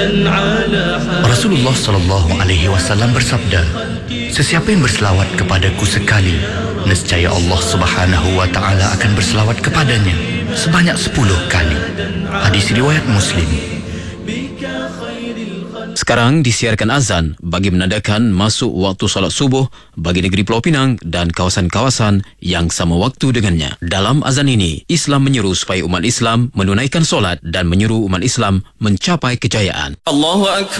Rasulullah SAW bersabda, sesiapa yang berselawat kepadaku sekali, nescaya Allah Subhanahu wa Ta'ala akan berselawat kepadanya sebanyak 10 kali. Hadis riwayat Muslim. Sekarang disiarkan azan bagi menandakan masuk waktu solat subuh bagi negeri Pulau Pinang dan kawasan-kawasan yang sama waktu dengannya. Dalam azan ini, Islam menyeru supaya umat Islam menunaikan solat dan menyuruh umat Islam mencapai kejayaan. Allahu Akbar.